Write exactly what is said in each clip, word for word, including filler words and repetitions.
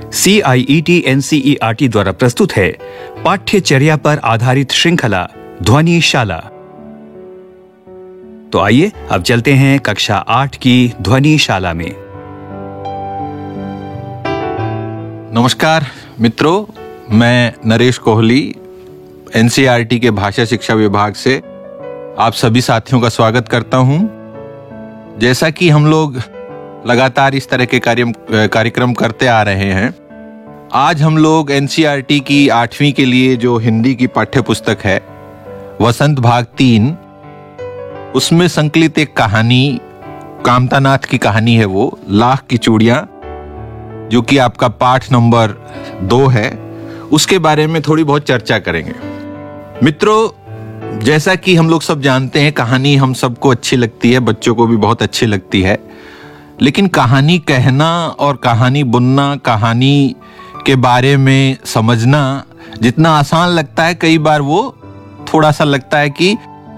सी आई E T N C E R T द्वारा प्रस्तुत है पाठ्यचर्या पर आधारित श्रृंखला ध्वनिशाला। तो आइए अब चलते हैं कक्षा आठ की ध्वनिशाला में। नमस्कार मित्रों, मैं Naresh Kohli N C E R T के भाषा शिक्षा विभाग से आप सभी साथियों का स्वागत करता हूं। जैसा कि हम लोग लगातार इस तरह के कार्य कार्यक्रम करते आ रहे हैं, आज हम लोग N C E R T की आठवीं के लिए जो हिंदी की पाठ्य पुस्तक है वसंत भाग तीन, उसमें संकलित एक कहानी, कामतानाथ की कहानी है, वो लाख की चूड़ियां, जो कि आपका पाठ नंबर दो है, उसके बारे में थोड़ी बहुत चर्चा करेंगे। मित्रों, जैसा कि हम लोग सब जानते हैं, कहानी हम सबको अच्छी लगती है, बच्चों को भी बहुत अच्छी लगती है, लेकिन कहानी कहना और कहानी बुनना, कहानी के बारे में समझना जितना आसान लगता है, कई बार वो थोड़ा सा लगता है कि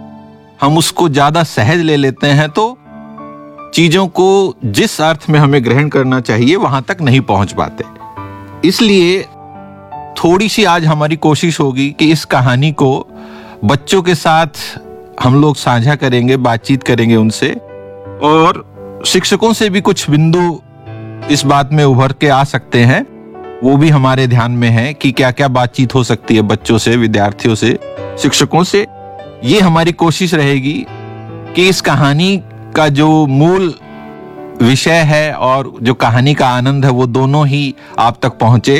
हम उसको ज्यादा सहज ले लेते हैं, तो चीजों को जिस अर्थ में हमें ग्रहण करना चाहिए वहां तक नहीं पहुंच पाते। इसलिए थोड़ी सी आज हमारी कोशिश होगी कि इस कहानी को बच्चों के साथ हम लोग साझा करेंगे, बातचीत करेंगे उनसे, और शिक्षकों से भी कुछ बिंदु इस बात में उभर के आ सकते हैं, वो भी हमारे ध्यान में है कि क्या क्या बातचीत हो सकती है बच्चों से, विद्यार्थियों से, शिक्षकों से। ये हमारी कोशिश रहेगी कि इस कहानी का जो मूल विषय है और जो कहानी का आनंद है वो दोनों ही आप तक पहुंचे।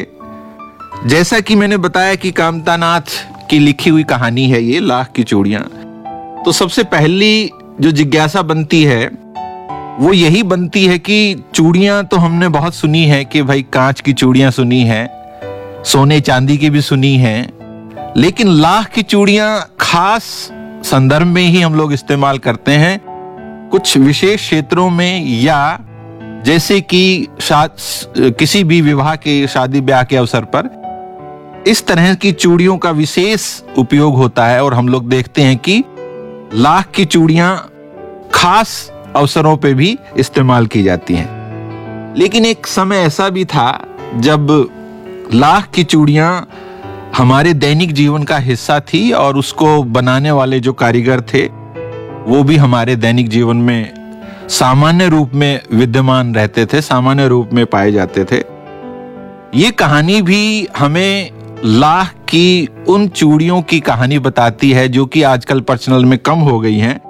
जैसा कि मैंने बताया कि कामतानाथ की लिखी हुई कहानी है ये लाख की चूड़ियां, तो सबसे पहली जो जिज्ञासा बनती है वो यही बनती है कि चूड़ियां तो हमने बहुत सुनी है कि भाई कांच की चूड़ियां सुनी है, सोने चांदी की भी सुनी है, लेकिन लाख की चूड़ियां खास संदर्भ में ही हम लोग इस्तेमाल करते हैं, कुछ विशेष क्षेत्रों में, या जैसे कि किसी भी विवाह के, शादी ब्याह के अवसर पर इस तरह की चूड़ियों का विशेष उपयोग होता है, और हम लोग देखते हैं कि लाख की चूड़ियां खास अवसरों पे भी इस्तेमाल की जाती हैं। लेकिन एक समय ऐसा भी था जब लाख की चूड़ियां हमारे दैनिक जीवन का हिस्सा थी, और उसको बनाने वाले जो कारीगर थे वो भी हमारे दैनिक जीवन में सामान्य रूप में विद्यमान रहते थे, सामान्य रूप में पाए जाते थे। ये कहानी भी हमें लाख की उन चूड़ियों की कहानी बताती है जो कि आजकल प्रचलन में कम हो गई हैं,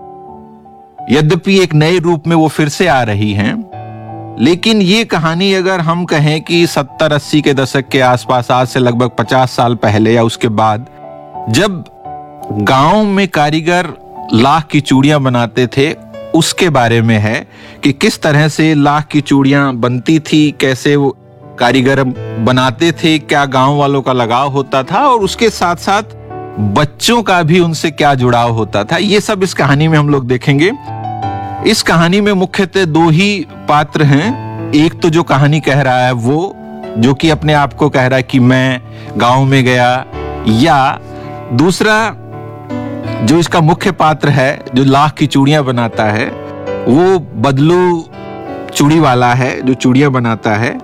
यद्यपि एक नए रूप में वो फिर से आ रही हैं। लेकिन ये कहानी अगर हम कहें कि सत्तर अस्सी के दशक के आसपास, आज से लगभग पचास साल पहले या उसके बाद, जब गांव में कारीगर लाख की चूड़ियां बनाते थे, उसके बारे में है कि किस तरह से लाख की चूड़ियां बनती थी, कैसे वो कारीगर बनाते थे, क्या गांव वालों का लगाव होता था, और उसके साथ साथ बच्चों का भी उनसे क्या जुड़ाव होता था। ये सब इस कहानी में हम लोग देखेंगे। इस कहानी में मुख्यतः दो ही पात्र हैं। एक तो जो कहानी कह रहा है वो, जो कि अपने आप को कह रहा है कि मैं गांव में गया, या दूसरा जो इसका मुख्य पात्र है जो लाख की चूड़ियां बनाता है, वो बदलू चूड़ी वाला है जो चूड़ियां बनाता है।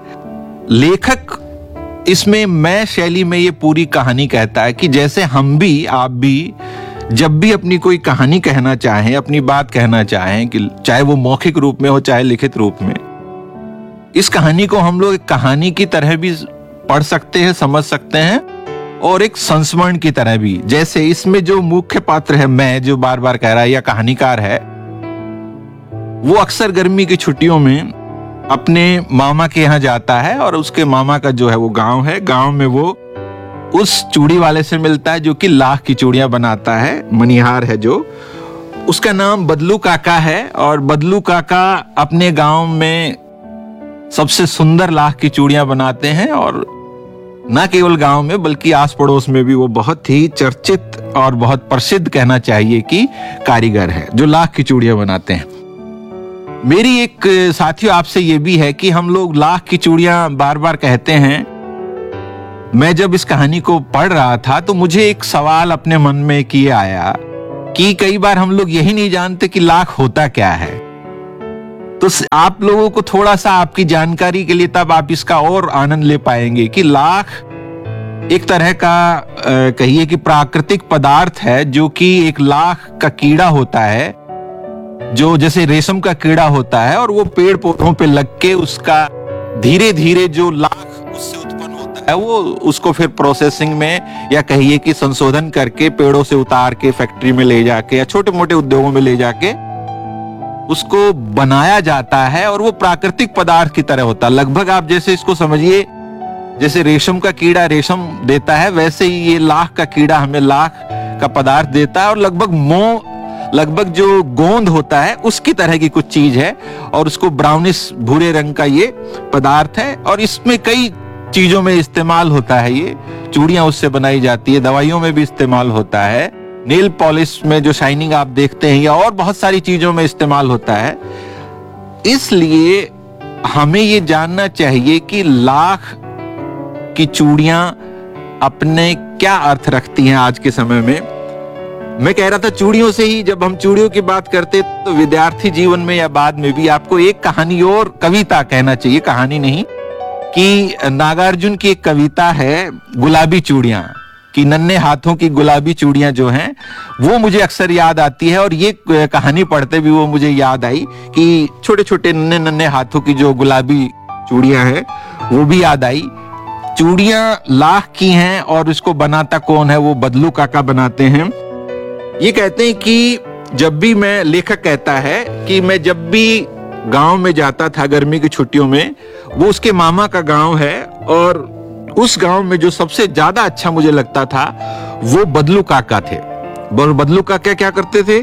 लेखक इसमें मैं शैली में ये पूरी कहानी कहता है कि जैसे हम भी, आप भी जब भी अपनी कोई कहानी कहना चाहें, अपनी बात कहना चाहें, कि चाहे वो मौखिक रूप में हो चाहे लिखित रूप में, इस कहानी को हम लोग एक कहानी की तरह भी पढ़ सकते हैं, समझ सकते हैं, और एक संस्मरण की तरह भी। जैसे इसमें जो मुख्य पात्र है, मैं, जो बार बार कह रहा है, या कहानीकार है, वो अक्सर गर्मी की छुट्टियों में अपने मामा के यहाँ जाता है, और उसके मामा का जो है वो गांव है, गांव में वो उस चूड़ी वाले से मिलता है जो कि लाख की चूड़ियां बनाता है, मनिहार है जो, उसका नाम बदलू काका है, और बदलू काका अपने गांव में सबसे सुंदर लाख की चूड़ियां बनाते हैं, और न केवल गांव में बल्कि आस पड़ोस में भी वो बहुत ही चर्चित और बहुत प्रसिद्ध, कहना चाहिए कि, कारीगर है जो लाख की चूड़ियां बनाते हैं। मेरी एक साथियों आपसे ये भी है कि हम लोग लाख की चूड़ियां बार बार कहते हैं। मैं जब इस कहानी को पढ़ रहा था तो मुझे एक सवाल अपने मन में किए आया कि कई बार हम लोग यही नहीं जानते कि लाख होता क्या है। तो आप लोगों को थोड़ा सा आपकी जानकारी के लिए, तब आप इसका और आनंद ले पाएंगे कि लाख एक तरह का कहिए कि प्राकृतिक पदार्थ है, जो कि एक लाख का कीड़ा होता है, जो जैसे रेशम का कीड़ा होता है, और वो पेड़ पौधों पे लग के उसका धीरे धीरे जो लाख उससे उत्पन्न होता है, वो उसको फिर प्रोसेसिंग में या कहिए कि संशोधन करके पेड़ों से उतार के फैक्ट्री में ले जाके या छोटे मोटे उद्योगों में ले जाके उसको बनाया जाता है, और वो प्राकृतिक पदार्थ की तरह होता है। लगभग आप जैसे इसको समझिए, जैसे रेशम का कीड़ा रेशम देता है, वैसे ही ये लाख का कीड़ा हमें लाख का पदार्थ देता है, और लगभग मोम लगभग जो गोंद होता है उसकी तरह की कुछ चीज है, और उसको ब्राउनिश भूरे रंग का ये पदार्थ है, और इसमें कई चीजों में इस्तेमाल होता है। ये चूड़ियां उससे बनाई जाती है, दवाइयों में भी इस्तेमाल होता है, नेल पॉलिश में जो शाइनिंग आप देखते हैं, या और बहुत सारी चीजों में इस्तेमाल होता है। इसलिए हमें ये जानना चाहिए कि लाख की चूड़ियां अपने क्या अर्थ रखती हैं आज के समय में। मैं कह रहा था चूड़ियों से ही, जब हम चूड़ियों की बात करते तो विद्यार्थी जीवन में या बाद में भी आपको एक कहानी और कविता कहना चाहिए, कहानी नहीं, कि नागार्जुन की एक कविता है गुलाबी चूड़ियां, कि नन्हे हाथों की गुलाबी चूड़ियां जो हैं वो मुझे अक्सर याद आती है। और ये कहानी पढ़ते भी वो मुझे याद आई कि छोटे छोटे नन्हे नन्हे हाथों की जो गुलाबी चूड़ियां हैं वो भी याद आई। चूड़ियां लाख की हैं, और इसको बनाता कौन है? वो बदलू काका बनाते हैं। ये कहते हैं कि जब भी मैं, लेखक कहता है कि मैं जब भी गांव में जाता था गर्मी की छुट्टियों में, वो उसके मामा का गांव है, और उस गांव में जो सबसे ज्यादा अच्छा मुझे लगता था वो बदलू काका थे। बदलू काका क्या करते थे?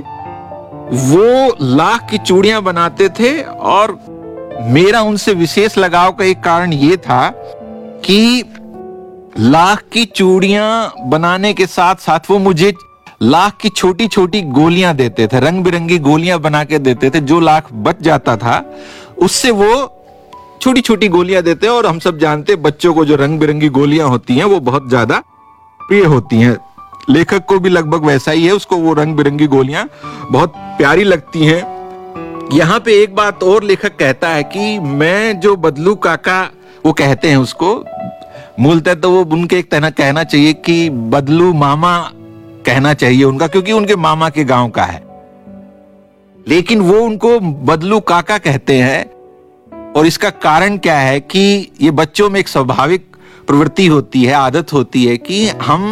वो लाख की चूड़ियां बनाते थे, और मेरा उनसे विशेष लगाव का एक कारण ये था कि लाख की चूड़ियां बनाने के साथ साथ वो मुझे लाख की छोटी छोटी गोलियां देते थे, रंग बिरंगी गोलियां बना के देते थे। जो लाख बच जाता था उससे वो छोटी छोटी गोलियां देते हैं, और हम सब जानते हैं बच्चों को जो रंग बिरंगी गोलियां होती हैं वो बहुत ज्यादा प्रिय होती हैं। लेखक को भी लगभग वैसा ही है, उसको वो रंग बिरंगी गोलियां बहुत प्यारी लगती हैं। यहाँ पे एक बात और लेखक कहता है कि मैं जो बदलू काका, वो कहते हैं उसको, मूलतः तो वो उनके एक तरह कहना चाहिए कि बदलू मामा कहना चाहिए उनका, क्योंकि उनके मामा के गांव का है, लेकिन वो उनको बदलू काका कहते हैं। और इसका कारण क्या है कि ये बच्चों में एक स्वाभाविक प्रवृत्ति होती है, आदत होती है कि हम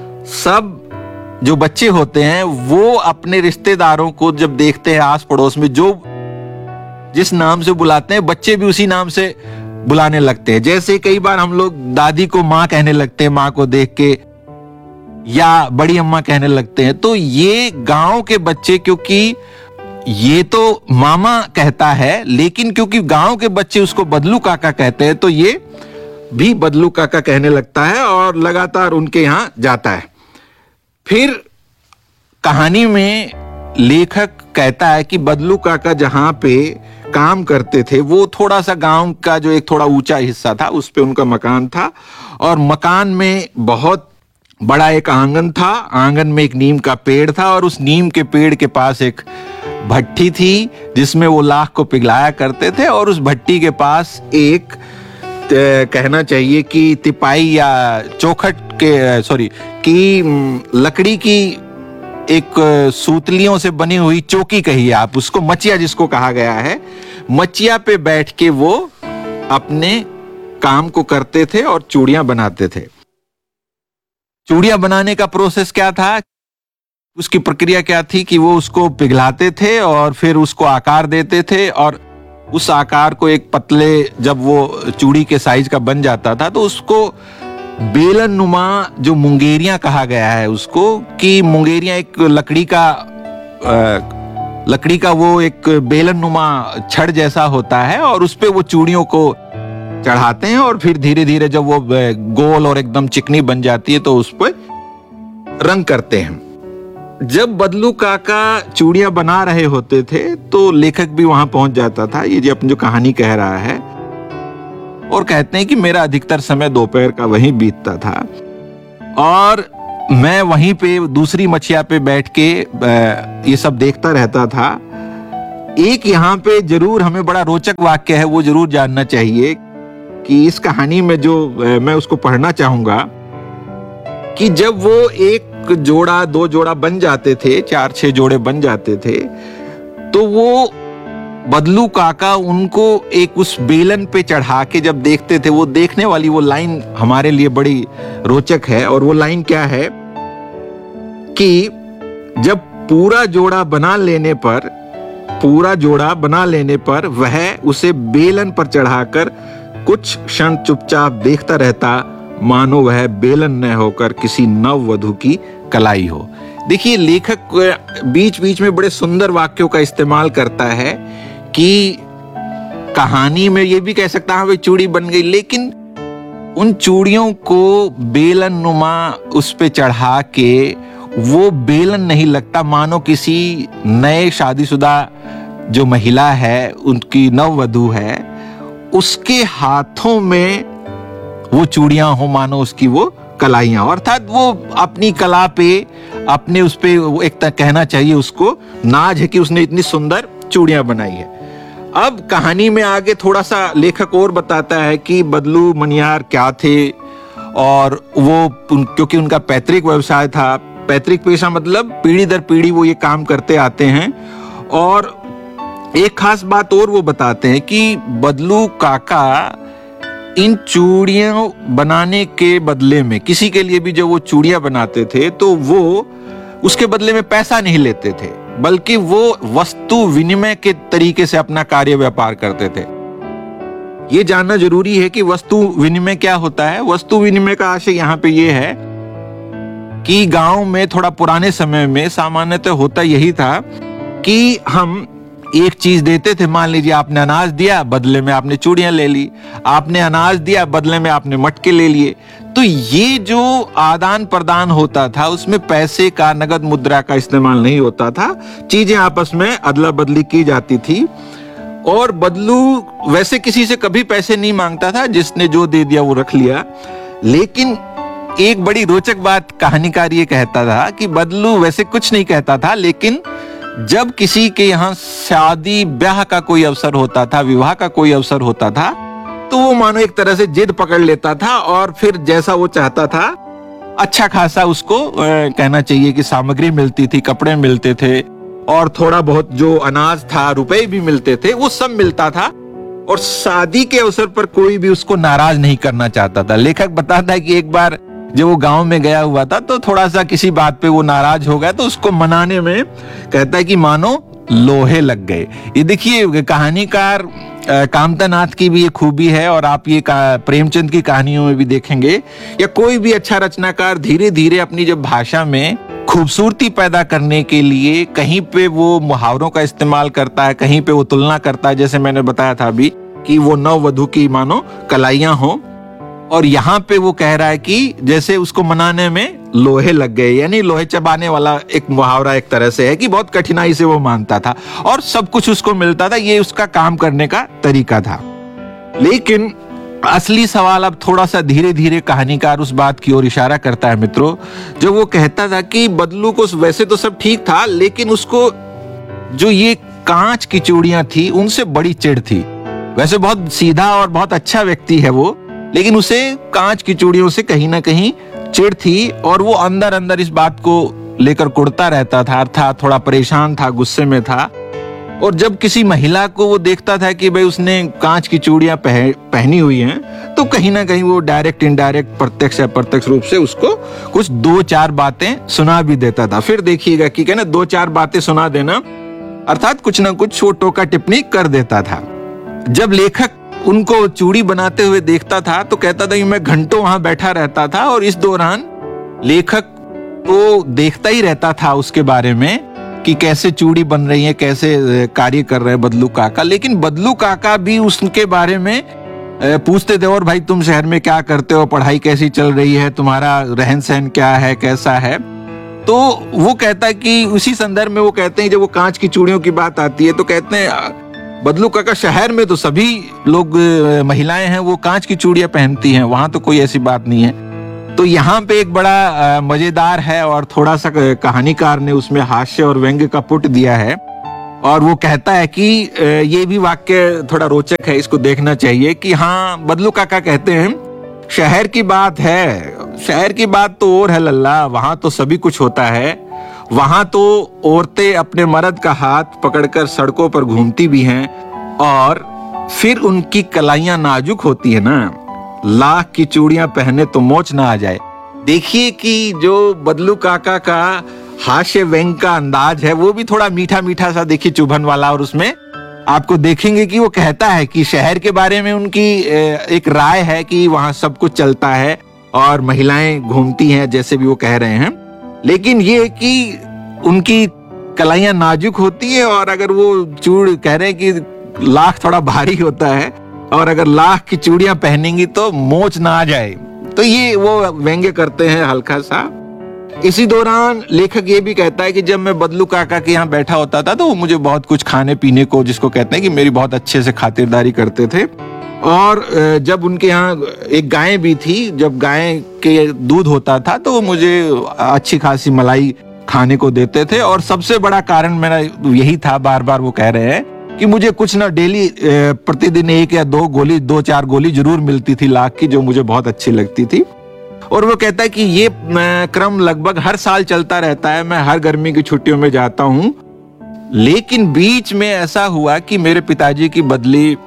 सब जो बच्चे होते हैं वो अपने रिश्तेदारों को जब देखते हैं आस पड़ोस में, जो जिस नाम से बुलाते हैं बच्चे भी उसी नाम से बुलाने लगते हैं। जैसे कई बार हम लोग दादी को माँ कहने लगते हैं माँ को देख के, या बड़ी अम्मा कहने लगते हैं। तो ये गांव के बच्चे, क्योंकि ये तो मामा कहता है, लेकिन क्योंकि गांव के बच्चे उसको बदलू काका कहते हैं, तो ये भी बदलू काका कहने लगता है और लगातार उनके यहां जाता है। फिर कहानी में लेखक कहता है कि बदलू काका जहां पे काम करते थे वो थोड़ा सा गांव का जो एक थोड़ा ऊंचा हिस्सा था, उस पे उनका मकान था, और मकान में बहुत बड़ा एक आंगन था। आंगन में एक नीम का पेड़ था, और उस नीम के पेड़ के पास एक भट्टी थी जिसमें वो लाख को पिघलाया करते थे, और उस भट्टी के पास एक कहना चाहिए कि तिपाई या चौखट के सॉरी की लकड़ी की एक सूतलियों से बनी हुई चौकी कहिए आप उसको, मचिया जिसको कहा गया है, मचिया पे बैठ के वो अपने काम को करते थे और चूड़ियां बनाते थे। चूड़ियां बनाने का प्रोसेस क्या था, उसकी प्रक्रिया क्या थी कि वो उसको पिघलाते थे और फिर उसको आकार देते थे, और उस आकार को एक पतले, जब वो चूड़ी के साइज का बन जाता था तो उसको बेलन नुमा, जो मुंगेरियां कहा गया है उसको, कि मुंगेरियां एक लकड़ी का आ, लकड़ी का वो एक बेलन नुमा छड़ जैसा होता है, और उस पे वो चूड़ियों को चढ़ाते हैं, और फिर धीरे धीरे जब वो गोल और एकदम चिकनी बन जाती है तो उस पर रंग करते हैं। जब बदलू काका चूड़ियां बना रहे होते थे तो लेखक भी वहां पहुंच जाता था, ये जो अपनी जो कहानी कह रहा है, और कहते हैं कि मेरा अधिकतर समय दोपहर का वहीं बीतता था, और मैं वहीं पे दूसरी मछिया पे बैठ के ये सब देखता रहता था। एक यहाँ पे जरूर हमें बड़ा रोचक वाक्य है, वो जरूर जानना चाहिए कि इस कहानी में जो मैं उसको पढ़ना चाहूंगा कि जब वो एक जोड़ा दो जोड़ा बन जाते थे, चार छह जोड़े बन जाते थे, तो वो बदलू काका उनको एक उस बेलन पे चढ़ा के जब देखते थे, वो देखने वाली वो लाइन हमारे लिए बड़ी रोचक है। और वो लाइन क्या है कि जब पूरा जोड़ा बना लेने पर पूरा जोड़ा बना लेने पर वह उसे बेलन पर चढ़ाकर कुछ क्षण चुपचाप देखता रहता, मानो वह बेलन न होकर किसी नववधू की कलाई हो। देखिए, लेखक बीच बीच में बड़े सुंदर वाक्यों का इस्तेमाल करता है कि कहानी में ये भी कह सकता है वे चूड़ी बन गई, लेकिन उन चूड़ियों को बेलन नुमा उस पे चढ़ा के वो बेलन नहीं लगता, मानो किसी नए शादीशुदा जो महिला है, उनकी नववधू है, उसके हाथों में वो चूड़ियां हो, मानो उसकी वो कलाइयां हो। अर्थात वो अपनी कला पे, अपने उस पे एक कहना चाहिए उसको नाज है कि उसने इतनी सुंदर चूड़ियां बनाई है। अब कहानी में आगे थोड़ा सा लेखक और बताता है कि बदलू मनियार क्या थे, और वो क्योंकि उनका पैतृक व्यवसाय था, पैतृक पेशा मतलब पीढ़ी दर पीढ़ी वो ये काम करते आते हैं। और एक खास बात और वो बताते हैं कि बदलू काका इन चूड़ियों बनाने के बदले में, किसी के लिए भी जब वो चूड़ियां बनाते थे तो वो उसके बदले में पैसा नहीं लेते थे, बल्कि वो वस्तु विनिमय के तरीके से अपना कार्य व्यापार करते थे। ये जानना जरूरी है कि वस्तु विनिमय क्या होता है। वस्तु विनिमय का आशय यहाँ पे ये है कि गांव में थोड़ा पुराने समय में सामान्यतः होता यही था कि हम एक चीज देते थे। मान लीजिए आपने अनाज दिया, बदले में आपने चूड़ियां ले ली, आपने अनाज दिया, बदले में आपने मटके ले लिए। तो ये जो आदान प्रदान होता था उसमें पैसे का, नगद मुद्रा का इस्तेमाल नहीं होता था, चीजें आपस में अदला बदली की जाती थी। और बदलू वैसे किसी से कभी पैसे नहीं मांगता था, जिसने जो दे दिया वो रख लिया। लेकिन एक बड़ी रोचक बात कहानीकार ये कहता था कि बदलू वैसे कुछ नहीं कहता था, लेकिन जब किसी के यहाँ शादी ब्याह का कोई अवसर होता था, विवाह का कोई अवसर होता था, तो वो मानो एक तरह से जिद पकड़ लेता था और फिर जैसा वो चाहता था अच्छा खासा उसको ए, कहना चाहिए कि सामग्री मिलती थी, कपड़े मिलते थे, और थोड़ा बहुत जो अनाज था, रुपए भी मिलते थे, वो सब मिलता था। और शादी के अवसर पर कोई भी उसको नाराज नहीं करना चाहता था। लेखक बताता है कि एक बार जब वो गांव में गया हुआ था तो थोड़ा सा किसी बात पे वो नाराज हो गया, तो उसको मनाने में कहता है कि मानो लोहे लग गए। ये देखिए, कहानीकार कामता नाथ की भी ये खूबी है, और आप ये प्रेमचंद की कहानियों में भी देखेंगे, या कोई भी अच्छा रचनाकार धीरे धीरे अपनी जब भाषा में खूबसूरती पैदा करने के लिए कहीं पे वो मुहावरों का इस्तेमाल करता है, कहीं पे वो तुलना करता है, जैसे मैंने बताया था अभी कि वो नववधू की मानो कलाइयां हो, और यहाँ पे वो कह रहा है कि जैसे उसको मनाने में लोहे लग गए, यानी लोहे चबाने वाला एक मुहावरा एक तरह से है कि बहुत कठिनाई से वो मानता था और सब कुछ उसको मिलता था। ये उसका काम करने का तरीका था। लेकिन असली सवाल अब थोड़ा सा धीरे धीरे कहानीकार उस बात की ओर इशारा करता है मित्रों, जो वो कहता था कि बदलू को वैसे तो सब ठीक था, लेकिन उसको जो ये कांच की चूड़ियां थी उनसे बड़ी चिढ़ थी। वैसे बहुत सीधा और बहुत अच्छा व्यक्ति है वो, लेकिन उसे कांच की चूड़ियों से कहीं ना कहीं चिढ़ थी, और वो अंदर अंदर इस बात को लेकर कुढ़ता रहता था, अर्थात थोड़ा परेशान था, गुस्से में था। और जब किसी महिला को वो देखता था कि भाई उसने कांच की चूड़ियां पह, पहनी हुई हैं, तो कहीं ना कहीं वो डायरेक्ट इनडायरेक्ट, प्रत्यक्ष या अप्रत्यक्ष रूप से उसको कुछ दो चार बातें सुना भी देता था। फिर देखिएगा कि कहना दो चार बातें सुना देना, अर्थात कुछ ना कुछ वो टोका टिप्पणी कर देता था। जब लेखक उनको चूड़ी बनाते हुए देखता था तो कहता था कि मैं घंटों वहां बैठा रहता था, और इस दौरान लेखक तो देखता ही रहता था उसके बारे में कि कैसे चूड़ी बन रही है, कैसे कार्य कर रहे हैं बदलू काका। लेकिन बदलू काका भी उसके बारे में पूछते थे, और भाई तुम शहर में क्या करते हो, पढ़ाई कैसी चल रही है, तुम्हारा रहन सहन क्या है, कैसा है। तो वो कहता है कि उसी संदर्भ में वो कहते हैं, जब वो कांच की चूड़ियों की बात आती है तो कहते हैं बदलू काका शहर में तो सभी लोग, महिलाएं हैं वो कांच की चूड़ियां पहनती हैं, वहां तो कोई ऐसी बात नहीं है। तो यहाँ पे एक बड़ा मजेदार है, और थोड़ा सा कहानीकार ने उसमें हास्य और व्यंग्य का पुट दिया है। और वो कहता है कि ये भी वाक्य थोड़ा रोचक है, इसको देखना चाहिए कि हाँ, बदलू काका कहते हैं शहर की बात है, शहर की बात तो और है लल्ला, वहां तो सभी कुछ होता है, वहां तो औरतें अपने मर्द का हाथ पकड़कर सड़कों पर घूमती भी हैं और फिर उनकी कलाइयां नाजुक होती है ना, लाख की चूड़ियां पहने तो मोच ना आ जाए। देखिए कि जो बदलू काका का हास्य व्यंग का अंदाज है वो भी थोड़ा मीठा मीठा सा देखिए चुभन वाला, और उसमें आपको देखेंगे कि वो कहता है कि शहर के बारे में उनकी एक राय है कि वहां सब कुछ चलता है और महिलाएं घूमती हैं जैसे भी वो कह रहे हैं, लेकिन ये कि उनकी कलाइयां नाजुक होती है और अगर वो चूड़ कह रहे हैं कि लाख थोड़ा भारी होता है और अगर लाख की चूड़ियां पहनेंगी तो मोच ना आ जाए, तो ये वो व्यंग्य करते हैं हल्का सा। इसी दौरान लेखक ये भी कहता है कि जब मैं बदलू काका के यहाँ बैठा होता था तो वो मुझे बहुत कुछ खाने पीने को, जिसको कहते हैं कि मेरी बहुत अच्छे से खातिरदारी करते थे, और जब उनके यहाँ एक गाय भी थी, जब गाय के दूध होता था तो वो मुझे अच्छी खासी मलाई खाने को देते थे, और सबसे बड़ा कारण मेरा यही था, बार बार वो कह रहे हैं कि मुझे कुछ ना डेली प्रतिदिन एक या दो गोली दो चार गोली जरूर मिलती थी लाख की, जो मुझे बहुत अच्छी लगती थी। और वो कहता है कि ये क्रम लगभग हर साल चलता रहता है, मैं हर गर्मी की छुट्टियों में जाता हूँ, लेकिन बीच में ऐसा हुआ कि मेरे पिताजी की बदली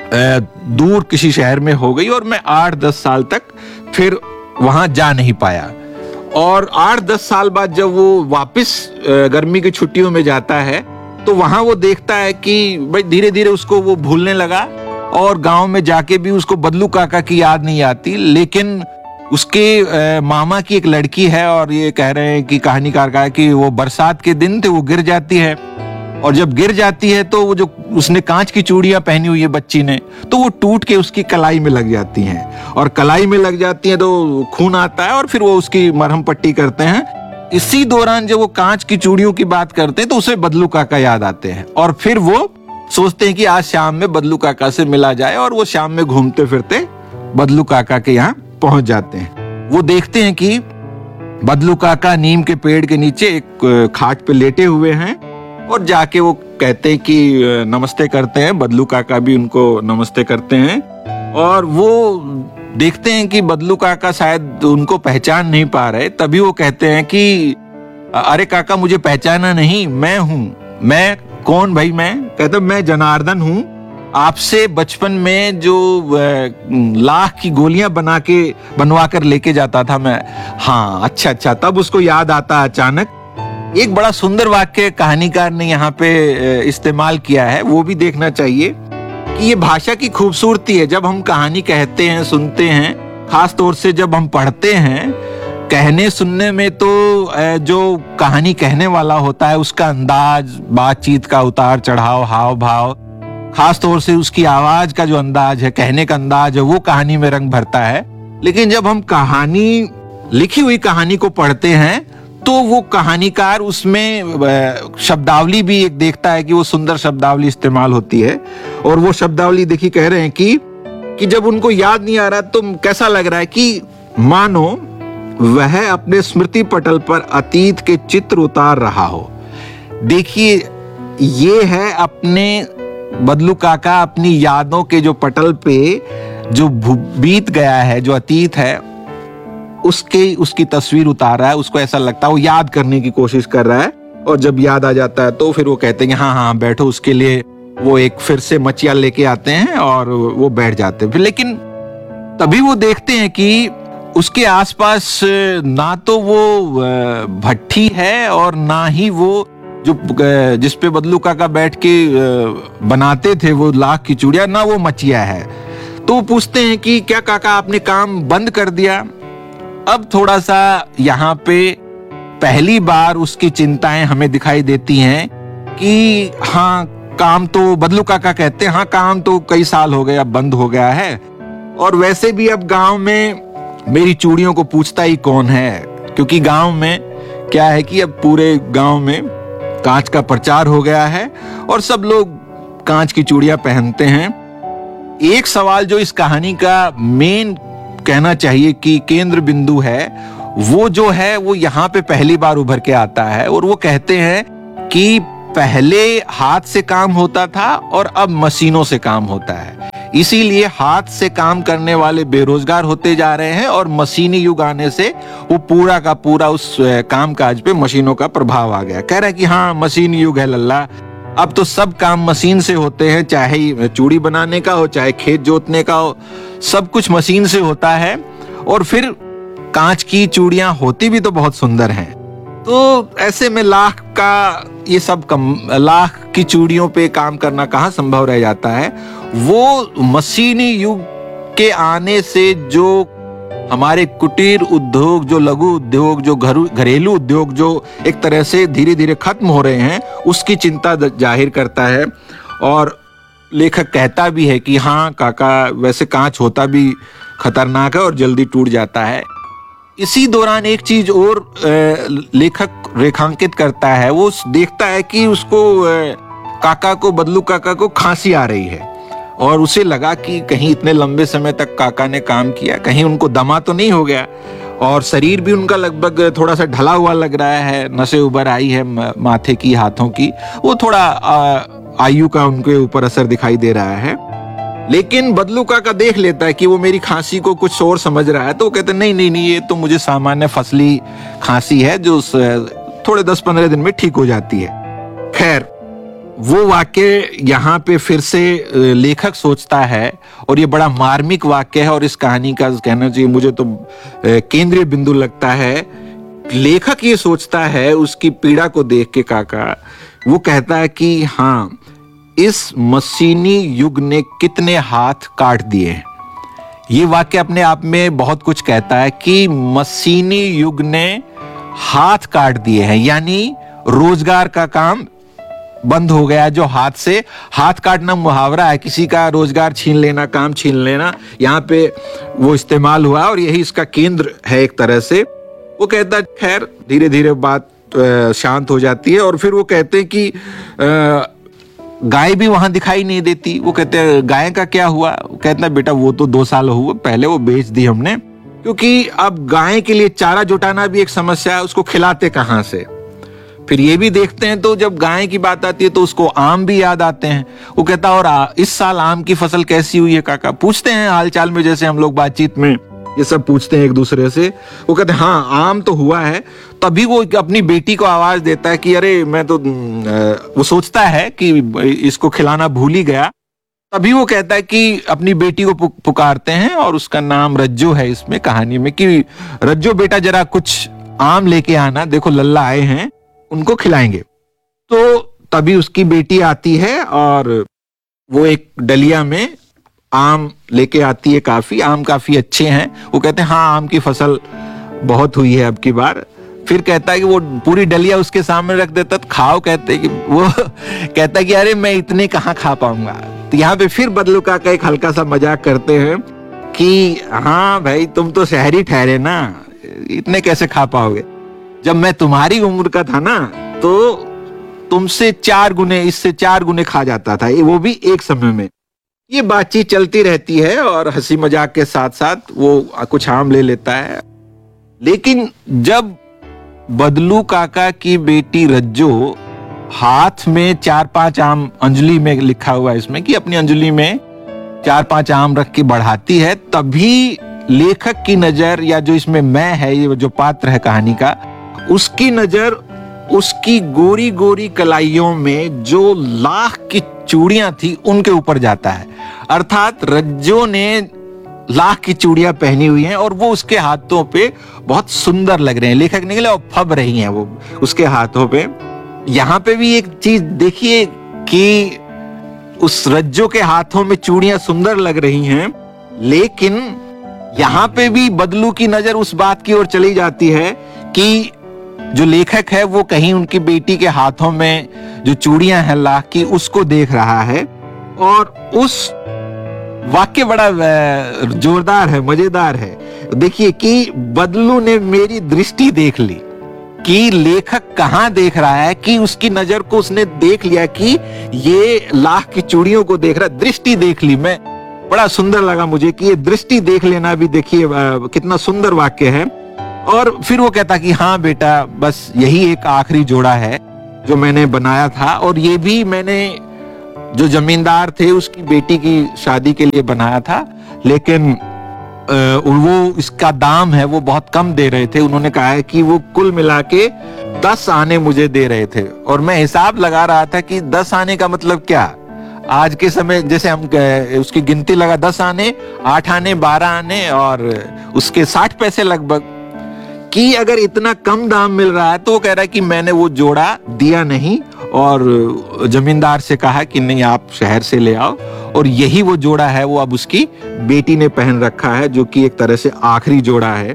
दूर किसी शहर में हो गई और मैं आठ दस साल तक फिर वहां जा नहीं पाया। और आठ दस साल बाद जब वो वापस गर्मी की छुट्टियों में जाता है तो वहां वो देखता है कि भाई धीरे धीरे उसको वो भूलने लगा, और गांव में जाके भी उसको बदलू काका की याद नहीं आती, लेकिन उसके आ, मामा की एक लड़की है, और ये कह रहे हैं कि कहानीकार का है कि वो बरसात के दिन थे, वो गिर जाती है, और जब गिर जाती है तो वो जो उसने कांच की चूड़ियां पहनी हुई है बच्ची ने, तो वो टूट के उसकी कलाई में लग जाती हैं, और कलाई में लग जाती हैं तो खून आता है और फिर वो उसकी मरहम पट्टी करते हैं। इसी दौरान जब वो कांच की चूड़ियों की बात करते हैं तो उसे बदलू काका याद आते हैं, और फिर वो सोचते हैं कि आज शाम में बदलू काका से मिला जाए, और वो शाम में घूमते फिरते बदलू काका के यहाँ पहुंच जाते हैं। वो देखते हैं कि बदलू काका नीम के पेड़ के नीचे एक खाट पे लेटे हुए हैं, और जाके वो कहते हैं कि नमस्ते करते हैं, बदलू काका भी उनको नमस्ते करते हैं, और वो देखते हैं कि बदलू काका शायद उनको पहचान नहीं पा रहे, तभी वो कहते हैं कि अरे काका मुझे पहचाना नहीं, मैं हूँ। मैं कौन भाई? मैं कहता मैं जनार्दन हूँ, आपसे बचपन में जो लाख की गोलियां बना के बनवा कर लेके जाता था मैं। हाँ, अच्छा अच्छा, तब उसको याद आता अचानक। एक बड़ा सुंदर वाक्य कहानीकार ने यहाँ पे इस्तेमाल किया है, वो भी देखना चाहिए कि ये भाषा की खूबसूरती है। जब हम कहानी कहते हैं, सुनते हैं, खास तौर से जब हम पढ़ते हैं, कहने सुनने में तो जो कहानी कहने वाला होता है उसका अंदाज, बातचीत का उतार चढ़ाव, हाव भाव, खास तौर से उसकी आवाज का जो अंदाज है, कहने का अंदाज है, वो कहानी में रंग भरता है। लेकिन जब हम कहानी, लिखी हुई कहानी को पढ़ते हैं तो वो कहानीकार उसमें शब्दावली भी एक देखता है कि वो सुंदर शब्दावली इस्तेमाल होती है, और वो शब्दावली देखिए कह रहे हैं कि कि जब उनको याद नहीं आ रहा तो कैसा लग रहा है कि मानो वह अपने स्मृति पटल पर अतीत के चित्र उतार रहा हो। देखिए, ये है अपने बदलू काका अपनी यादों के जो पटल पे जो बीत गया है, जो अतीत है, उसके उसकी तस्वीर उतार रहा है। उसको ऐसा लगता है वो याद करने की कोशिश कर रहा है, और जब याद आ जाता है तो फिर वो कहते हैं हाँ हाँ बैठो। उसके लिए वो एक फिर से मचिया लेके आते हैं और वो बैठ जाते हैं। लेकिन तभी वो देखते हैं कि उसके आसपास ना तो वो भट्ठी है और ना ही वो जो जिसपे बदलू काका बैठ के बनाते थे वो लाख की चूड़ियां, ना वो मचिया है। तो वो पूछते हैं कि क्या काका आपने काम बंद कर दिया? अब थोड़ा सा यहाँ पे पहली बार उसकी चिंताएं हमें दिखाई देती हैं कि हाँ, काम तो, बदलू काका कहते हैं हाँ काम तो कई साल हो गए, अब बंद हो गया है, और वैसे भी अब गांव में मेरी चूड़ियों को पूछता ही कौन है, क्योंकि गांव में क्या है कि अब पूरे गांव में कांच का प्रचार हो गया है और सब लोग कांच की चूड़ियां पहनते हैं। एक सवाल जो इस कहानी का मेन कहना चाहिए कि केंद्र बिंदु है, वो जो है वो यहाँ पे पहली बार उभर के आता है, और वो कहते हैं कि पहले हाथ से काम होता था और अब मशीनों से काम होता है। इसीलिए हाथ से काम करने वाले बेरोजगार होते जा रहे हैं और मशीनी युग आने से वो पूरा का पूरा उस काम काज पे मशीनों का प्रभाव आ गया। कह रहा है कि हाँ मशीनी युग है लल्ला, अब तो सब काम मशीन से होते हैं, चाहे चूड़ी बनाने का हो चाहे खेत जोतने का हो, सब कुछ मशीन से होता है। और फिर कांच की चूड़ियां होती भी तो बहुत सुंदर हैं। तो ऐसे में लाख का ये सब कम, लाख की चूड़ियों पे काम करना कहाँ संभव रह जाता है। वो मशीनी युग के आने से जो हमारे कुटीर उद्योग, जो लघु उद्योग, जो घर घरेलू उद्योग जो एक तरह से धीरे धीरे खत्म हो रहे हैं, उसकी चिंता जाहिर करता है। और लेखक कहता भी है कि हाँ काका, वैसे कांच होता भी खतरनाक है और जल्दी टूट जाता है। इसी दौरान एक चीज और लेखक रेखांकित करता है। वो देखता है कि उसको काका को, बदलू काका को खांसी आ रही है और उसे लगा कि कहीं इतने लंबे समय तक काका ने काम किया, कहीं उनको दमा तो नहीं हो गया। और शरीर भी उनका लगभग थोड़ा सा ढला हुआ लग रहा है, नसें उभर आई है माथे की, हाथों की, वो थोड़ा आयु का उनके ऊपर असर दिखाई दे रहा है। लेकिन बदलू काका देख लेता है कि वो मेरी खांसी को कुछ और समझ रहा है, तो वो कहते नहीं नहीं नहीं, ये तो मुझे सामान्य फसली खांसी है जो थोड़े दस पंद्रह दिन में ठीक हो जाती है। खैर, वो वाक्य यहाँ पे फिर से लेखक सोचता है और ये बड़ा मार्मिक वाक्य है और इस कहानी का कहना चाहिए मुझे तो केंद्रीय बिंदु लगता है। लेखक ये सोचता है उसकी पीड़ा को देख के काका, वो कहता है कि हाँ, इस मशीनी युग ने कितने हाथ काट दिए। ये वाक्य अपने आप में बहुत कुछ कहता है कि मशीनी युग ने हाथ काट दिए हैं, यानी रोजगार का काम बंद हो गया। जो हाथ से, हाथ काटना मुहावरा है, किसी का रोजगार छीन लेना, काम छीन लेना, यहाँ पे वो इस्तेमाल हुआ और यही इसका केंद्र है एक तरह से। वो कहता है, खैर धीरे धीरे बात शांत हो जाती है और फिर वो कहते हैं कि गाय भी वहां दिखाई नहीं देती। वो कहते हैं गाय का क्या हुआ? वो कहता है बेटा वो तो दो साल हुए पहले वो बेच दी हमने, क्योंकि अब गाय के लिए चारा जुटाना भी एक समस्या है, उसको खिलाते कहाँ से। फिर ये भी देखते हैं तो जब गाय की बात आती है तो उसको आम भी याद आते हैं। वो कहता और इस साल आम की फसल कैसी हुई है काका? पूछते हैं हालचाल में, जैसे हम लोग बातचीत में ये सब पूछते हैं एक दूसरे से। वो कहते हैं हाँ आम तो हुआ है। तभी वो अपनी बेटी को आवाज देता है कि अरे मैं तो, वो सोचता है कि इसको खिलाना भूल ही गया। तभी वो कहता है कि अपनी बेटी को पुकारते हैं और उसका नाम रज्जो है इसमें कहानी में, कि रज्जो बेटा जरा कुछ आम लेके आना, देखो लल्ला आए हैं, उनको खिलाएंगे। तो तभी उसकी बेटी आती है और वो एक डलिया में आम लेके आती है। काफी आम काफी अच्छे हैं। वो कहते हैं हाँ आम की फसल बहुत हुई है अब की बार। फिर कहता है कि वो पूरी डलिया उसके सामने रख देता, तो खाओ। कहते हैं कि वो कहता है कि अरे मैं इतने कहाँ खा पाऊंगा। तो यहाँ पे फिर बदलू काका एक हल्का सा मजाक करते हैं कि हाँ भाई तुम तो शहरी ठहरे ना, इतने कैसे खा पाओगे? जब मैं तुम्हारी उम्र का था ना तो तुमसे चार गुने, इससे चार गुने खा जाता था, वो भी एक समय में। ये बातचीत चलती रहती है और हंसी मजाक के साथ साथ वो कुछ आम ले लेता है। लेकिन जब बदलू काका की बेटी रज्जो हाथ में चार पांच आम, अंजलि में लिखा हुआ है इसमें कि अपनी अंजलि में चार पांच आम रख के बढ़ाती है, तभी लेखक की नजर, या जो इसमें मैं है, ये जो पात्र है कहानी का, उसकी नजर उसकी गोरी गोरी कलाइयों में जो लाख की चूड़ियां थी उनके ऊपर जाता है। अर्थात रज्जो ने लाख की चूड़ियां पहनी हुई हैं और वो उसके हाथों पे बहुत सुंदर लग रहे हैं। लेखक निकले और फब रही हैं वो उसके हाथों पे। यहाँ पे भी एक चीज देखिए कि उस रज्जो के हाथों में चूड़ियां सुंदर लग रही हैं, लेकिन यहाँ पे भी बदलू की नजर उस बात की ओर चली जाती है कि जो लेखक है वो कहीं उनकी बेटी के हाथों में जो चूड़ियां हैं लाख की, उसको देख रहा है। और उस वाक्य बड़ा जोरदार है, मजेदार है। देखिए कि बदलू ने मेरी दृष्टि देख ली, कि लेखक कहां देख रहा है कि उसकी नजर को उसने देख लिया कि ये लाख की चूड़ियों को देख रहा है, दृष्टि देख ली। मैं बड़ा सुंदर लगा मुझे कि ये दृष्टि देख लेना भी, देखिए कितना सुंदर वाक्य है। और फिर वो कहता कि हाँ बेटा बस यही एक आखिरी जोड़ा है, जो मैंने बनाया था, और ये भी मैंने जो जमींदार थे उसकी बेटी की शादी के लिए बनाया था, लेकिन वो इसका दाम है वो बहुत कम दे रहे थे। उन्होंने कहा है कि वो कुल मिला के दस आने मुझे दे रहे थे, और मैं हिसाब लगा रहा था कि दस आने का मतलब क्या। आज के समय जैसे हम उसकी गिनती लगा, दस आने, आठ आने, बारह आने और उसके साठ पैसे लगभग, कि अगर इतना कम दाम मिल रहा है तो वो कह रहा है कि मैंने वो जोड़ा दिया नहीं, और जमींदार से कहा कि नहीं आप शहर से ले आओ, और यही वो जोड़ा है वो अब उसकी बेटी ने पहन रखा है, जो कि एक तरह से आखिरी जोड़ा है।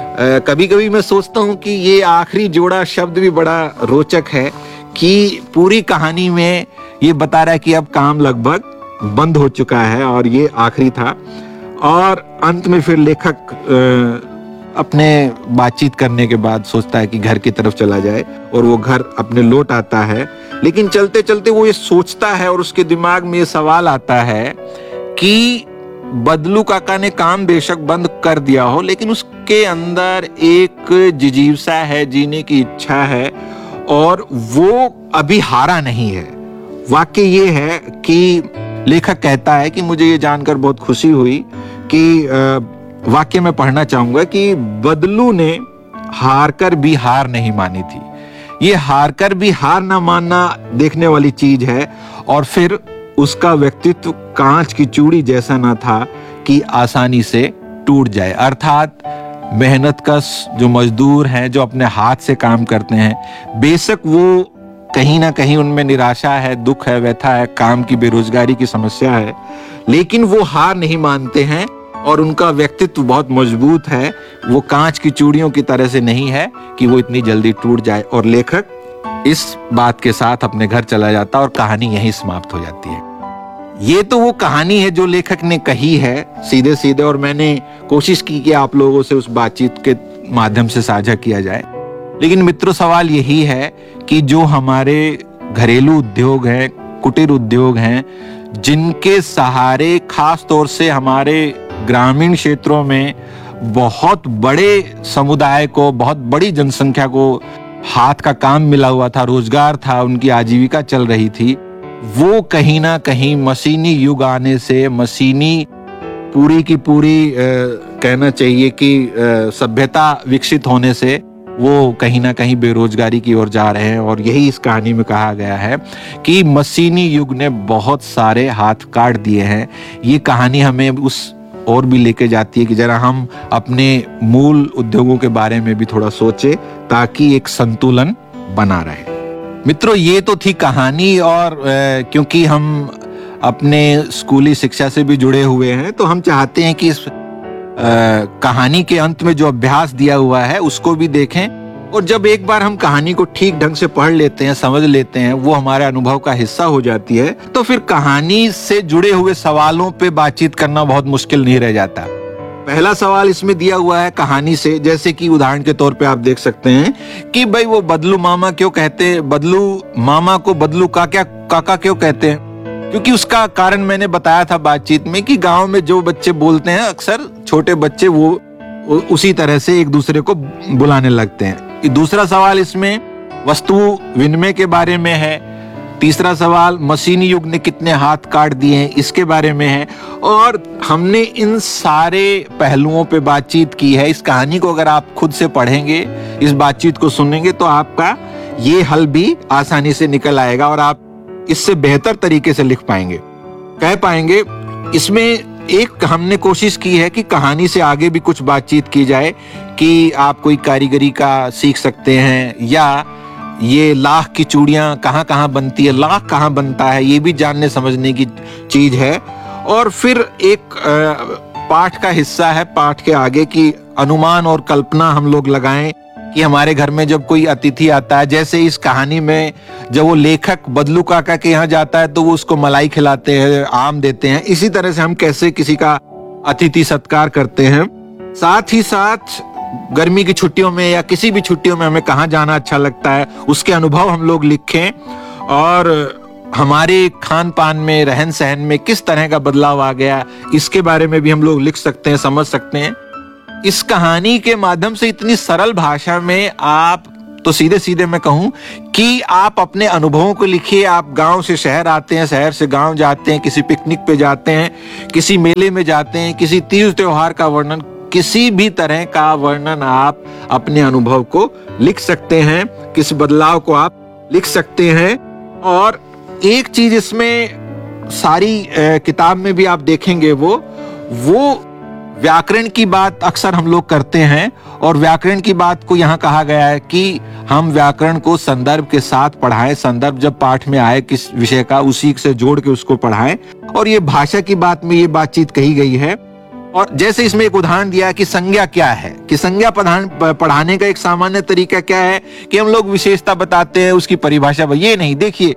कभी कभी मैं सोचता हूँ कि ये आखिरी जोड़ा शब्द भी बड़ा रोचक है, कि पूरी कहानी में ये बता रहा है कि अब काम लगभग बंद हो चुका है और ये आखिरी था। और अंत में फिर लेखक आ, अपने बातचीत करने के बाद सोचता है कि घर की तरफ चला जाए, और वो घर अपने लौट आता है। लेकिन चलते चलते वो ये सोचता है और उसके दिमाग में ये सवाल आता है कि बदलू काका ने काम बेशक बंद कर दिया हो, लेकिन उसके अंदर एक जिजीवसा है, जीने की इच्छा है, और वो अभी हारा नहीं है। वाक्य ये है कि लेखक कहता है कि मुझे ये जानकर बहुत खुशी हुई कि आ, वाक्य में पढ़ना चाहूंगा कि बदलू ने हार कर भी हार नहीं मानी थी। ये हार कर भी हार ना मानना देखने वाली चीज है, और फिर उसका व्यक्तित्व कांच की चूड़ी जैसा ना था कि आसानी से टूट जाए। अर्थात मेहनतकश जो मजदूर हैं, जो अपने हाथ से काम करते हैं, बेशक वो कहीं ना कहीं उनमें निराशा है, दुख है, व्यथा है, काम की बेरोजगारी की समस्या है, लेकिन वो हार नहीं मानते हैं, और उनका व्यक्तित्व बहुत मजबूत है। वो कांच की चूड़ियों की तरह से नहीं है कि वो इतनी जल्दी टूट जाए। और लेखक इस बात के साथ अपने घर चला जाता और कहानी यहीं समाप्त हो जाती है। ये तो वो कहानी है जो लेखक ने कही है सीधे सीधे, और मैंने कोशिश की कि आप लोगों से उस बातचीत के माध्यम से साझा किया जाए। लेकिन मित्रों, सवाल यही है कि जो हमारे घरेलू उद्योग हैं, कुटीर उद्योग हैं, जिनके सहारे खास तौर से हमारे ग्रामीण क्षेत्रों में बहुत बड़े समुदाय को, बहुत बड़ी जनसंख्या को हाथ का काम मिला हुआ था, रोजगार था, उनकी आजीविका चल रही थी, वो कहीं ना कहीं मशीनी युग आने से, मशीनी पूरी की पूरी आ, कहना चाहिए कि सभ्यता विकसित होने से वो कहीं ना कहीं बेरोजगारी की ओर जा रहे हैं। और यही इस कहानी में कहा गया है कि मशीनी युग ने बहुत सारे हाथ काट दिए हैं। ये कहानी हमें उस और भी लेके जाती है कि जरा हम अपने मूल उद्योगों के बारे में भी थोड़ा सोचें, ताकि एक संतुलन बना रहे। मित्रों, ये तो थी कहानी, और क्योंकि हम अपने स्कूली शिक्षा से भी जुड़े हुए हैं, तो हम चाहते हैं कि इस आ, कहानी के अंत में जो अभ्यास दिया हुआ है उसको भी देखें। और जब एक बार हम कहानी को ठीक ढंग से पढ़ लेते हैं, समझ लेते हैं, वो हमारे अनुभव का हिस्सा हो जाती है, तो फिर कहानी से जुड़े हुए सवालों पे बातचीत करना बहुत मुश्किल नहीं रह जाता। पहला सवाल इसमें दिया हुआ है कहानी से, जैसे कि उदाहरण के तौर पे आप देख सकते हैं कि भाई वो बदलू मामा क्यों कहते हैं, बदलू मामा को बदलू काका काका क्यों कहते हैं? क्योंकि उसका कारण मैंने बताया था बातचीत में कि गांव में जो बच्चे बोलते हैं, अक्सर छोटे बच्चे वो उसी तरह से एक दूसरे को बुलाने लगते हैं। दूसरा सवाल इसमें वस्तु विनिमय के बारे में है। तीसरा सवाल मशीनी युग ने कितने हाथ काट दिए हैं, इसके बारे में है। और हमने इन सारे पहलुओं पे बातचीत की है। इस कहानी को अगर आप खुद से पढ़ेंगे, इस बातचीत को सुनेंगे, तो आपका ये हल भी आसानी से निकल आएगा और आप इससे बेहतर तरीके से लिख पाएंगे, कह पाएंगे। इसमें एक हमने कोशिश की है कि कहानी से आगे भी कुछ बातचीत की जाए कि आप कोई कारीगरी का सीख सकते हैं, या ये लाख की चूड़ियां कहाँ कहाँ बनती है, लाख कहाँ बनता है, ये भी जानने समझने की चीज है। और फिर एक पाठ का हिस्सा है, पाठ के आगे की अनुमान और कल्पना हम लोग लगाएं कि हमारे घर में जब कोई अतिथि आता है, जैसे इस कहानी में जब वो लेखक बदलू काका के यहाँ जाता है तो वो उसको मलाई खिलाते हैं, आम देते हैं, इसी तरह से हम कैसे किसी का अतिथि सत्कार करते हैं। साथ ही साथ गर्मी की छुट्टियों में या किसी भी छुट्टियों में हमें कहाँ जाना अच्छा लगता है, उसके अनुभव हम लोग लिखें। और हमारे खान पान में, रहन सहन में किस तरह का बदलाव आ गया, इसके बारे में भी हम लोग लिख सकते हैं, समझ सकते हैं। इस कहानी के माध्यम से इतनी सरल भाषा में आप तो सीधे सीधे मैं कहूं कि आप अपने अनुभवों को लिखिए। आप गांव से शहर आते हैं, शहर से गांव जाते हैं, किसी पिकनिक पे जाते हैं, किसी मेले में जाते हैं, किसी तीज त्योहार का वर्णन, किसी भी तरह का वर्णन आप अपने अनुभव को लिख सकते हैं, किसी बदलाव को आप लिख सकते हैं। और एक चीज इसमें सारी किताब में भी आप देखेंगे, वो वो व्याकरण की बात अक्सर हम लोग करते हैं, और व्याकरण की बात को यहाँ कहा गया है कि हम व्याकरण को संदर्भ के साथ पढ़ाएं। संदर्भ जब पाठ में आए किस विषय का, उसी से जोड़ के उसको पढ़ाएं। और ये भाषा की बात में ये बातचीत कही गई है। और जैसे इसमें एक उदाहरण दिया कि संज्ञा क्या है, कि संज्ञा पढ़ाने का एक सामान्य तरीका क्या है कि हम लोग विशेषता बताते हैं, उसकी परिभाषा। ये नहीं, देखिए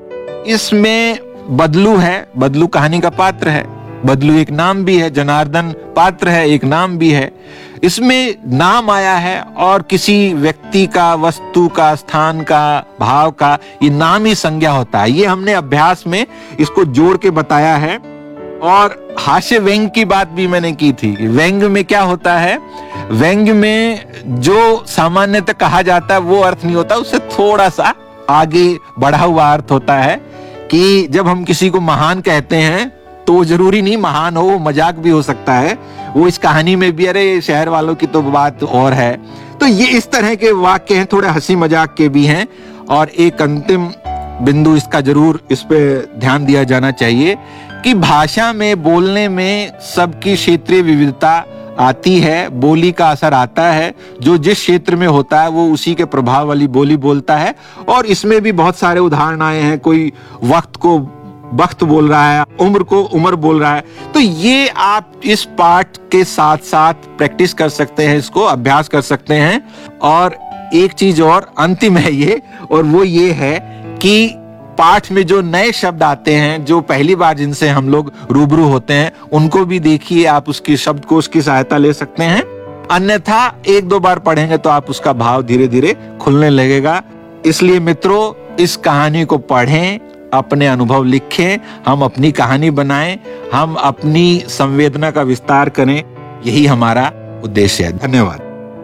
इसमें बदलू है, बदलू कहानी का पात्र है, बदलू एक नाम भी है, जनार्दन पात्र है, एक नाम भी है। इसमें नाम आया है और किसी व्यक्ति का, वस्तु का, स्थान का, भाव का, ये नाम ही संज्ञा होता है। ये हमने अभ्यास में इसको जोड़ के बताया है। और हास्य व्यंग की बात भी मैंने की थी। व्यंग में क्या होता है, व्यंग में जो सामान्यतः कहा जाता है वो अर्थ नहीं होता, उससे थोड़ा सा आगे बढ़ा हुआ अर्थ होता है। कि जब हम किसी को महान कहते हैं तो जरूरी नहीं महान हो, वो मजाक भी हो सकता है। वो इस कहानी में भी, अरे शहर वालों की तो बात और है। तो ये इस तरह के वाक्य हैं, थोड़े हंसी मजाक के भी हैं। और एक अंतिम बिंदु इसका जरूर इस पे ध्यान दिया जाना चाहिए कि भाषा में, बोलने में सबकी क्षेत्रीय विविधता आती है, बोली का असर आता है। जो जिस क्षेत्र में होता है वो उसी के प्रभाव वाली बोली बोलता है। और इसमें भी बहुत सारे उदाहरण आए हैं। कोई वक्त को वक्त बोल रहा है, उम्र को उम्र बोल रहा है। तो ये आप इस पाठ के साथ साथ प्रैक्टिस कर सकते हैं, इसको अभ्यास कर सकते हैं। और एक चीज और अंतिम है ये, और वो ये है कि पाठ में जो नए शब्द आते हैं, जो पहली बार जिनसे हम लोग रूबरू होते हैं, उनको भी देखिए। आप उसकी शब्दकोश की सहायता ले सकते हैं। अन्यथा एक दो बार पढ़ेंगे तो आप उसका भाव धीरे धीरे खुलने लगेगा। इसलिए मित्रों, इस कहानी को पढ़ें, अपने अनुभव लिखें, हम अपनी कहानी बनाएं, हम अपनी संवेदना का विस्तार करें। यही हमारा उद्देश्य है। धन्यवाद।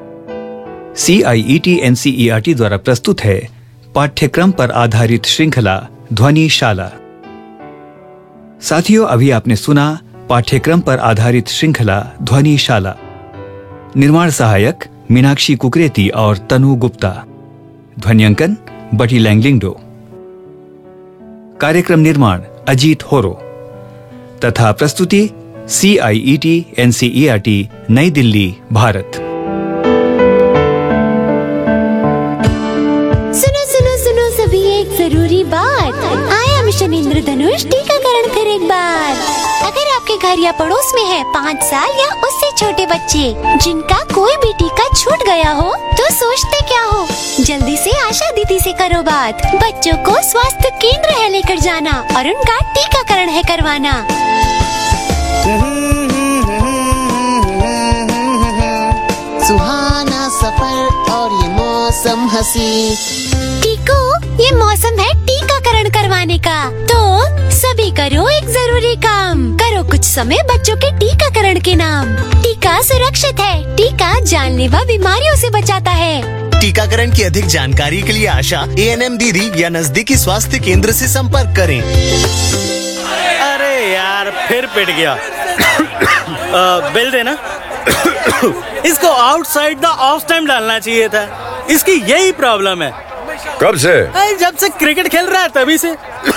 सी आई E T N C E R T द्वारा प्रस्तुत है पाठ्यक्रम पर आधारित श्रृंखला ध्वनिशाला। साथियों, अभी आपने सुना पाठ्यक्रम पर आधारित श्रृंखला ध्वनिशाला। निर्माण सहायक मीनाक्षी कुकरेती और तनु गुप्ता। ध्वनियांकन बटी लैंगलिंगडो। कार्यक्रम निर्माण अजीत होरो तथा प्रस्तुति सी आई E T N C E R T, नई दिल्ली, भारत। सुनो सुनो सुनो सभी, एक जरूरी बात। आया मिशन इंद्रधनुष टीकाकरण फिर एक बार। अगर आपके घर या पड़ोस में है पाँच साल या उससे छोटे बच्चे जिनका कोई भी टीका छूट गया हो, तो सोचते क्या हो, जल्दी से आशा दीदी से करो बात। बच्चों को स्वास्थ्य केंद्र है लेकर जाना और उनका टीकाकरण है करवाना। सुहाना सफर और ये मौसम हसी। टीको, ये मौसम है टीकाकरण करवाने का, तो सभी करो एक जरूरी काम। करो कुछ समय बच्चों के टीकाकरण के नाम। टीका सुरक्षित है, टीका जानलेवा बीमारियों से बचाता है। टीकाकरण की अधिक जानकारी के लिए आशा, ए एन एम दीदी या नजदीकी स्वास्थ्य केंद्र से संपर्क करें। अरे यार, फिर पिट गया। आ, बिल देना। इसको आउटसाइड द ऑफ टाइम डालना चाहिए था। इसकी यही प्रॉब्लम है। कब से? जब से क्रिकेट खेल रहा है तभी से।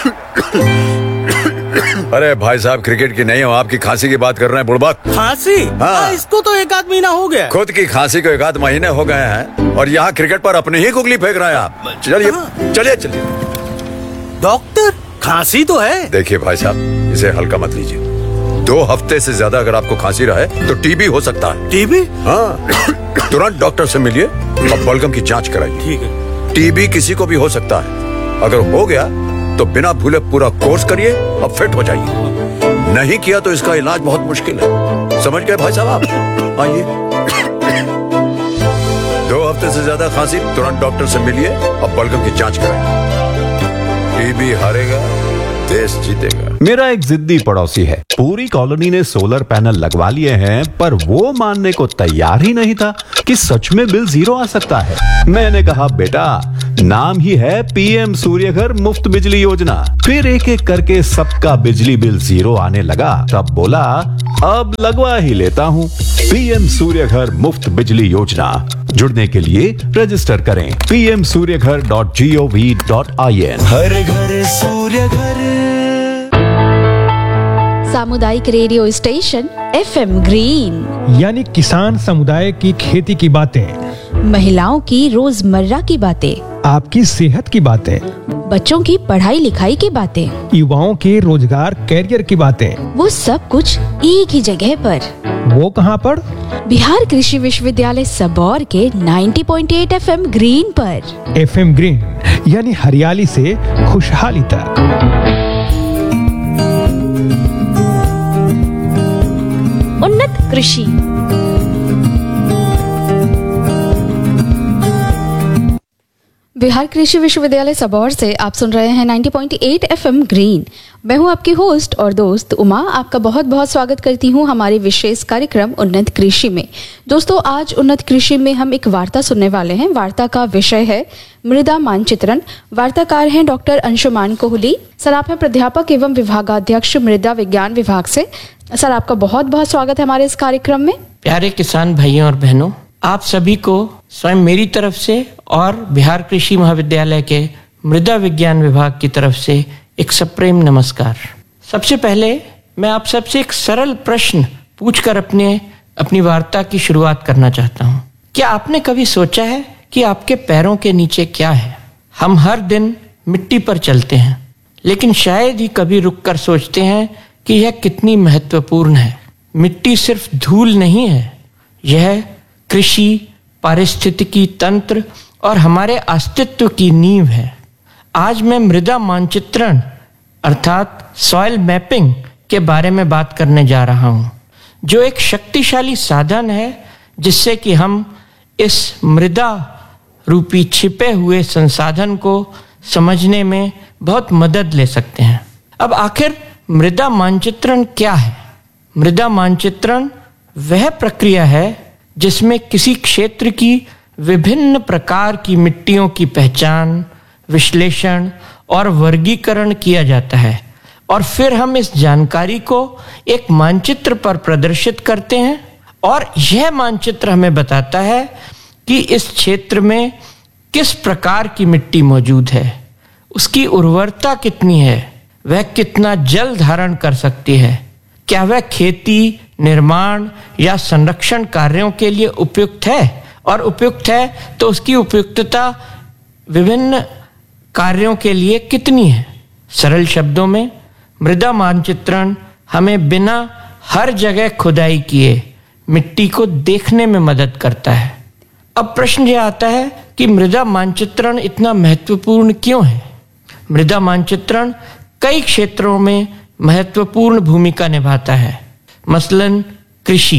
अरे भाई साहब, क्रिकेट की नहीं हो, आपकी खांसी की बात कर रहे हैं बुड़बक। खांसी? हाँ। इसको तो एक आध महीना हो गया। खुद की खांसी को एक आध महीने हो गए हैं और यहाँ क्रिकेट पर अपनी ही गुगली फेंक रहे हैं आप। चलिए चलिए चलिए। डॉक्टर, खांसी तो है। देखिए भाई साहब, इसे हल्का मत लीजिए। दो हफ्ते से ज्यादा अगर आपको खांसी रहे तो टीबी हो सकता है। टीबी? हाँ, तुरंत डॉक्टर से मिलिए और बलगम की जांच कराइए। ठीक है। टीबी किसी को भी हो सकता है। अगर हो गया तो बिना भूले पूरा कोर्स करिए और फिट हो जाइए। नहीं किया तो इसका इलाज बहुत मुश्किल है। समझ गए भाई साहब आप? आइए। दो हफ्ते से ज्यादा खांसी, तुरंत डॉक्टर से मिलिए और बलगम की जांच कराइए। टीबी हारेगा, देश जीतेगा। मेरा एक जिद्दी पड़ोसी है। पूरी कॉलोनी ने सोलर पैनल लगवा लिए हैं, पर वो मानने को तैयार ही नहीं था कि सच में बिल जीरो आ सकता है। मैंने कहा, बेटा नाम ही है पीएम सूर्यघर मुफ्त बिजली योजना। फिर एक एक करके सबका बिजली बिल जीरो आने लगा, तब बोला अब लगवा ही लेता हूँ। पीएम सूर्यघर मुफ्त बिजली योजना, जुड़ने के लिए रजिस्टर करें P M Surya Ghar dot G O V dot I N. हर घर सूर्य घर। सामुदायिक radio station F M green, यानी किसान समुदाय की खेती की बातें, महिलाओं की रोजमर्रा की बातें, आपकी सेहत की बातें, बच्चों की पढ़ाई लिखाई की बातें, युवाओं के रोजगार कैरियर की बातें, वो सब कुछ एक ही जगह पर। वो कहाँ पर? बिहार कृषि विश्वविद्यालय सबौर के नब्बे पॉइंट आठ एफ एम ग्रीन पर। एफ एम ग्रीन यानी हरियाली से खुशहाली तक। उन्नत कृषि। बिहार कृषि विश्वविद्यालय सबौर से आप सुन रहे हैं नब्बे पॉइंट आठ एफ एम ग्रीन। मैं हूं आपकी होस्ट और दोस्त उमा। आपका बहुत बहुत स्वागत करती हूं हमारे विशेष कार्यक्रम उन्नत कृषि में। दोस्तों, आज उन्नत कृषि में हम एक वार्ता सुनने वाले हैं। वार्ता का विषय है मृदा मानचित्रण। वार्ताकार हैं डॉक्टर अंशुमान कोहली। सर, आप हैं प्राध्यापक एवं विभागाध्यक्ष मृदा विज्ञान विभाग से। सर, आपका बहुत बहुत स्वागत है हमारे इस कार्यक्रम में। प्यारे किसान भाइयों और बहनों, आप सभी को स्वयं मेरी तरफ से और बिहार कृषि महाविद्यालय के मृदा विज्ञान विभाग की तरफ से एक सप्रेम नमस्कार। सबसे पहले मैं आप सबसे एक सरल प्रश्न पूछकर अपने अपनी वार्ता की शुरुआत करना चाहता हूँ। क्या आपने कभी सोचा है कि आपके पैरों के नीचे क्या है? हम हर दिन मिट्टी पर चलते हैं, लेकिन शायद ही कभी रुककर सोचते हैं कि यह कितनी महत्वपूर्ण है। मिट्टी सिर्फ धूल नहीं है, यह कृषि, पारिस्थितिकी तंत्र और हमारे अस्तित्व की नींव है। आज मैं मृदा मानचित्रण अर्थात सॉइल मैपिंग के बारे में बात करने जा रहा हूँ, जो एक शक्तिशाली साधन है जिससे कि हम इस मृदा रूपी छिपे हुए संसाधन को समझने में बहुत मदद ले सकते हैं। अब आखिर मृदा मानचित्रण क्या है? मृदा मानचित्रण वह प्रक्रिया है जिसमें किसी क्षेत्र की विभिन्न प्रकार की मिट्टियों की पहचान, विश्लेषण और वर्गीकरण किया जाता है, और फिर हम इस जानकारी को एक मानचित्र पर प्रदर्शित करते हैं, और यह मानचित्र हमें बताता है कि इस क्षेत्र में किस प्रकार की मिट्टी मौजूद है, उसकी उर्वरता कितनी है, वह कितना जल धारण कर सकती है, क्या वह खेती, निर्माण या संरक्षण कार्यों के लिए उपयुक्त है, और उपयुक्त है तो उसकी उपयुक्तता विभिन्न कार्यों के लिए कितनी है। सरल शब्दों में मृदा मानचित्रण हमें बिना हर जगह खुदाई किए मिट्टी को देखने में मदद करता है। अब प्रश्न यह आता है कि मृदा मानचित्रण इतना महत्वपूर्ण क्यों है? मृदा मानचित्रण कई क्षेत्रों में महत्वपूर्ण भूमिका निभाता है। मसलन कृषि,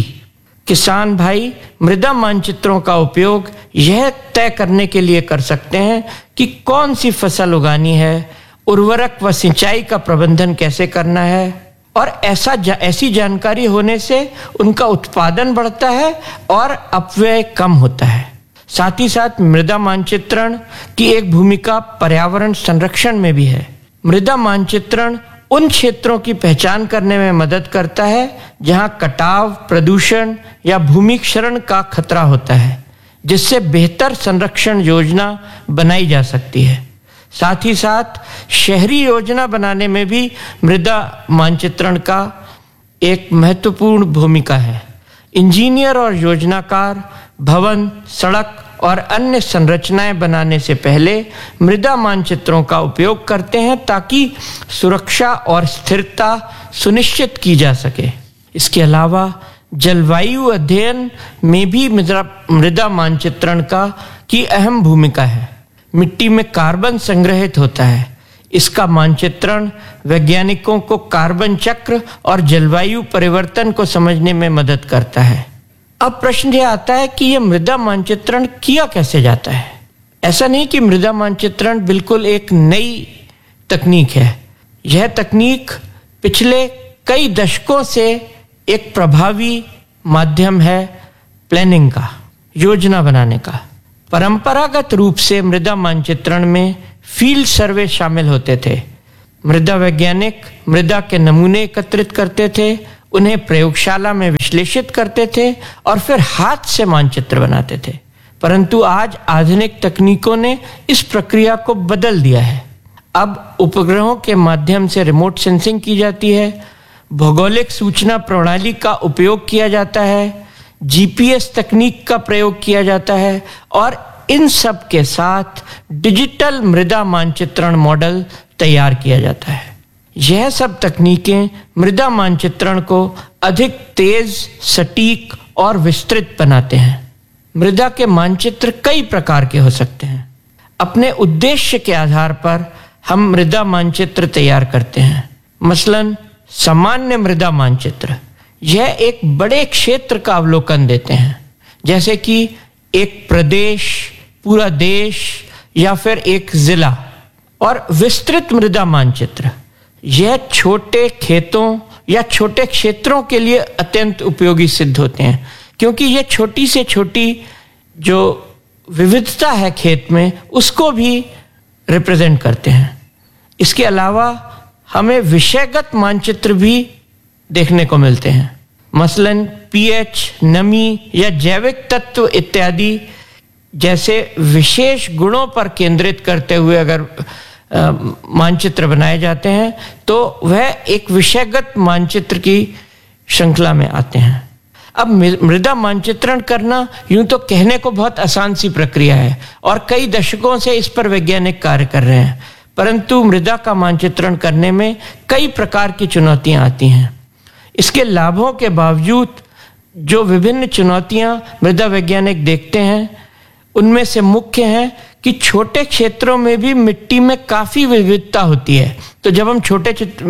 किसान भाई मृदा मानचित्रों का उपयोग यह तय करने के लिए कर सकते हैं कि कौन सी फसल उगानी है, उर्वरक व सिंचाई का प्रबंधन कैसे करना है, और ऐसा जा, ऐसी जानकारी होने से उनका उत्पादन बढ़ता है और अपव्यय कम होता है। साथ ही साथ मृदा मानचित्रण की एक भूमिका पर्यावरण संरक्षण में भी है। मृदा मानचित्रण उन क्षेत्रों की पहचान करने में मदद करता है जहां कटाव, प्रदूषण या भूमि क्षरण का खतरा होता है, जिससे बेहतर संरक्षण योजना बनाई जा सकती है। साथ ही साथ शहरी योजना बनाने में भी मृदा मानचित्रण का एक महत्वपूर्ण भूमिका है। इंजीनियर और योजनाकार भवन, सड़क और अन्य संरचनाएं बनाने से पहले मृदा मानचित्रों का उपयोग करते हैं ताकि सुरक्षा और स्थिरता सुनिश्चित की जा सके। इसके अलावा जलवायु अध्ययन में भी मृदा मानचित्रण का की अहम भूमिका है। मिट्टी में कार्बन संग्रहित होता है। इसका मानचित्रण वैज्ञानिकों को कार्बन चक्र और जलवायु परिवर्तन को समझने में मदद करता है। अब प्रश्न यह आता है कि यह मृदा मानचित्रण किया कैसे जाता है? ऐसा नहीं कि मृदा मानचित्रण बिल्कुल एक नई तकनीक है। यह तकनीक पिछले कई दशकों से एक प्रभावी माध्यम है प्लानिंग का, योजना बनाने का। परंपरागत रूप से मृदा मानचित्रण में फील्ड सर्वे शामिल होते थे। मृदा वैज्ञानिक मृदा के नमूने एकत्रित करते थे, उन्हें प्रयोगशाला में विश्लेषित करते थे और फिर हाथ से मानचित्र बनाते थे। परंतु आज आधुनिक तकनीकों ने इस प्रक्रिया को बदल दिया है। अब उपग्रहों के माध्यम से रिमोट सेंसिंग की जाती है, भौगोलिक सूचना प्रणाली का उपयोग किया जाता है, जीपीएस तकनीक का प्रयोग किया जाता है और इन सब के साथ डिजिटल मृदा मानचित्रण मॉडल तैयार किया जाता है। यह सब तकनीकें मृदा मानचित्रण को अधिक तेज, सटीक और विस्तृत बनाते हैं। मृदा के मानचित्र कई प्रकार के हो सकते हैं। अपने उद्देश्य के आधार पर हम मृदा मानचित्र तैयार करते हैं। मसलन सामान्य मृदा मानचित्र, यह एक बड़े क्षेत्र का अवलोकन देते हैं, जैसे कि एक प्रदेश, पूरा देश या फिर एक जिला। और विस्तृत मृदा मानचित्र, यह छोटे खेतों या छोटे क्षेत्रों के लिए अत्यंत उपयोगी सिद्ध होते हैं, क्योंकि यह छोटी से छोटी जो विविधता है खेत में उसको भी रिप्रेजेंट करते हैं। इसके अलावा हमें विषयगत मानचित्र भी देखने को मिलते हैं। मसलन पीएच, नमी या जैविक तत्व इत्यादि जैसे विशेष गुणों पर केंद्रित करते हुए अगर आ, मानचित्र बनाए जाते हैं तो वह एक विषयगत मानचित्र की श्रृंखला में आते हैं। अब मृदा मानचित्रण करना यूं तो कहने को बहुत आसान सी प्रक्रिया है और कई दशकों से इस पर वैज्ञानिक कार्य कर रहे हैं, परंतु मृदा का मानचित्रण करने में कई प्रकार की चुनौतियां आती हैं। इसके लाभों के बावजूद जो विभिन्न चुनौतियां मृदा वैज्ञानिक देखते हैं उनमें से मुख्य है कि छोटे क्षेत्रों में भी मिट्टी में काफी विविधता होती है। तो जब हम छोटे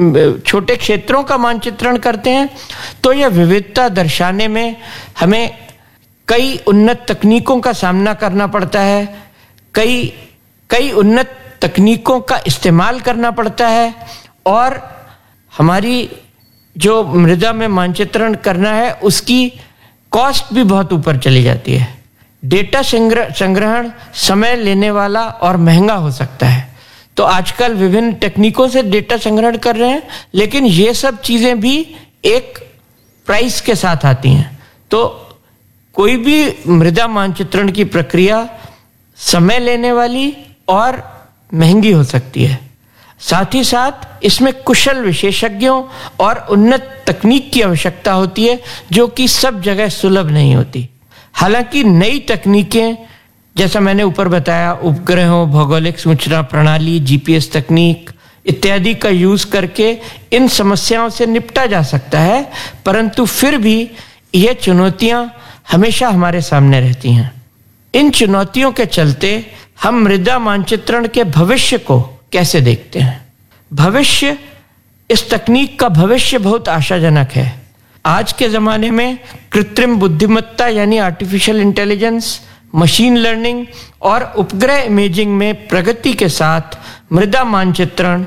छोटे क्षेत्रों का मानचित्रण करते हैं तो यह विविधता दर्शाने में हमें कई उन्नत तकनीकों का सामना करना पड़ता है, कई कई उन्नत तकनीकों का इस्तेमाल करना पड़ता है और हमारी जो मृदा में मानचित्रण करना है उसकी कॉस्ट भी बहुत ऊपर चली जाती है। डेटा संग्रह संग्रहण समय लेने वाला और महंगा हो सकता है। तो आजकल विभिन्न तकनीकों से डेटा संग्रहण कर रहे हैं, लेकिन ये सब चीजें भी एक प्राइस के साथ आती हैं। तो कोई भी मृदा मानचित्रण की प्रक्रिया समय लेने वाली और महंगी हो सकती है। साथ ही साथ इसमें कुशल विशेषज्ञों और उन्नत तकनीक की आवश्यकता होती है, जो कि सब जगह सुलभ नहीं होती। हालांकि नई तकनीकें जैसा मैंने ऊपर बताया, उपग्रहों, भौगोलिक सूचना प्रणाली, जीपीएस तकनीक इत्यादि का यूज करके इन समस्याओं से निपटा जा सकता है, परंतु फिर भी ये चुनौतियां हमेशा हमारे सामने रहती हैं। इन चुनौतियों के चलते हम मृदा मानचित्रण के भविष्य को कैसे देखते हैं? भविष्य, इस तकनीक का भविष्य बहुत आशाजनक है। आज के ज़माने में कृत्रिम बुद्धिमत्ता यानी आर्टिफिशियल इंटेलिजेंस, मशीन लर्निंग और उपग्रह इमेजिंग में प्रगति के साथ मृदा मानचित्रण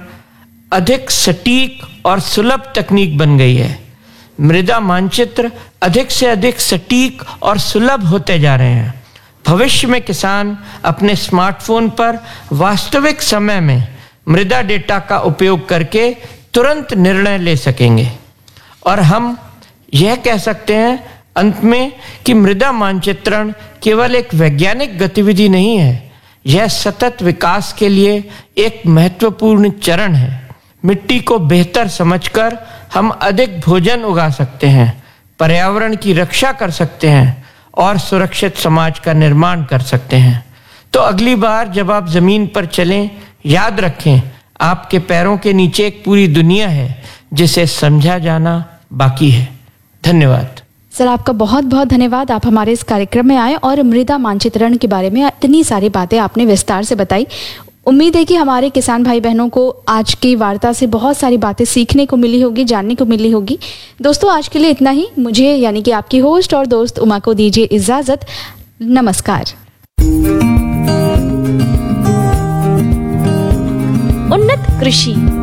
अधिक सटीक और सुलभ तकनीक बन गई है। मृदा मानचित्र अधिक से अधिक सटीक और सुलभ होते जा रहे हैं। भविष्य में किसान अपने स्मार्टफोन पर वास्तविक समय में मृदा डेटा का उपयोग करके तुरंत निर्णय ले सकेंगे और हम यह कह सकते हैं अंत में कि मृदा मानचित्रण केवल एक वैज्ञानिक गतिविधि नहीं है, यह सतत विकास के लिए एक महत्वपूर्ण चरण है। मिट्टी को बेहतर समझकर हम अधिक भोजन उगा सकते हैं, पर्यावरण की रक्षा कर सकते हैं और सुरक्षित समाज का निर्माण कर सकते हैं। तो अगली बार जब आप जमीन पर चलें, याद रखें आपके पैरों के नीचे एक पूरी दुनिया है जिसे समझा जाना बाकी है। धन्यवाद सर, आपका बहुत बहुत धन्यवाद। आप हमारे इस कार्यक्रम में आए और मृदा मानचित्रण के बारे में इतनी सारी बातें आपने विस्तार से बताई। उम्मीद है कि हमारे किसान भाई बहनों को आज की वार्ता से बहुत सारी बातें सीखने को मिली होगी, जानने को मिली होगी। दोस्तों, आज के लिए इतना ही। मुझे यानी कि आपकी होस्ट और दोस्त उमा को दीजिए इजाजत। नमस्कार। उन्नत कृषि।